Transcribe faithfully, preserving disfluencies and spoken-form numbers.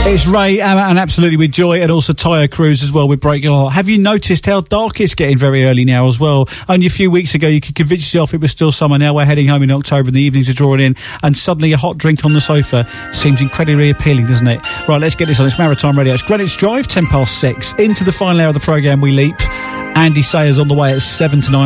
It's Ray um, and absolutely with Joy, and also Tyre Cruise as well with Break Your Heart. Have you noticed how dark it's getting very early now as well? Only a few weeks ago you could convince yourself it was still summer. Now we're heading home in October and the evenings are drawing in, and suddenly a hot drink on the sofa seems incredibly appealing, doesn't it? Right, let's get this on. It's Maritime Radio. It's Greenwich Drive, ten past six. Into the final hour of the programme we leap. Andy Sayers on the way at seven to nine.